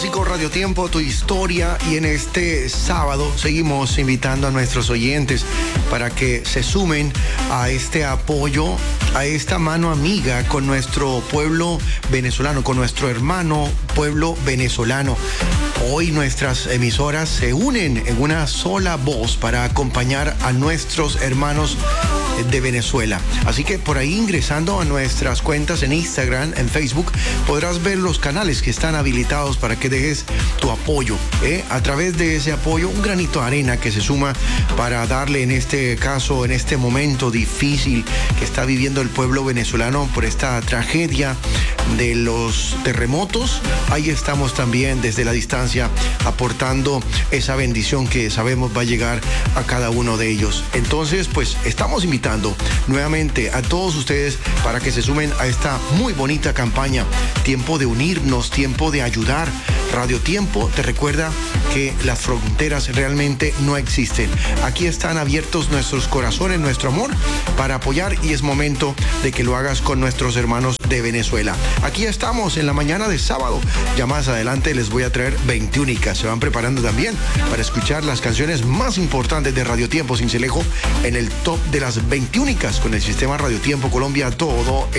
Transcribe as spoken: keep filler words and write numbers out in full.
Radio Tiempo, tu historia, y en este sábado seguimos invitando a nuestros oyentes para que se sumen a este apoyo, a esta mano amiga con nuestro pueblo venezolano, con nuestro hermano pueblo venezolano. Hoy nuestras emisoras se unen en una sola voz para acompañar a nuestros hermanos de Venezuela. Así que por ahí, ingresando a nuestras cuentas en Instagram, en Facebook, podrás ver los canales que están habilitados para que dejes tu apoyo, ¿eh? A través de ese apoyo, un granito de arena que se suma para darle, en este caso, en este momento difícil que está viviendo el pueblo venezolano por esta tragedia de los terremotos. Ahí estamos también desde la distancia aportando esa bendición que sabemos va a llegar a cada uno de ellos. Entonces, pues estamos invitando nuevamente a todos ustedes para que se sumen a esta muy bonita campaña. Tiempo de unirnos, tiempo de ayudar. Radio Tiempo te recuerda que las fronteras realmente no existen. Aquí están abiertos nuestros corazones, nuestro amor para apoyar, y es momento de que lo hagas con nuestros hermanos de Venezuela. Aquí estamos en la mañana de sábado. Ya más adelante les voy a traer veintiúnicas. Se van preparando también para escuchar las canciones más importantes de Radio Tiempo Sincelejo en el top de las veintiúnicas con el sistema Radio Tiempo Colombia, todo